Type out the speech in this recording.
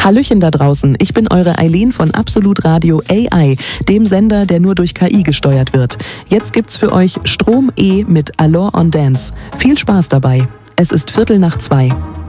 Hallöchen da draußen, ich bin eure Eileen von Absolut Radio AI, dem Sender, der nur durch KI gesteuert wird. Jetzt gibt's für euch Strom E mit Allure on Dance. Viel Spaß dabei. Es ist 1:45.